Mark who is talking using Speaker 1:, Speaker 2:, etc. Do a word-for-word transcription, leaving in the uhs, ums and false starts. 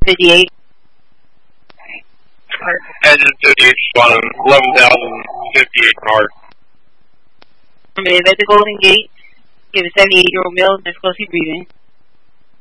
Speaker 1: fifty-eight.
Speaker 2: Engine fifty-eight, spotted eleven thousand fifty-eight north.
Speaker 1: At the Golden Gate, give a seventy-eight-year-old male difficulty breathing.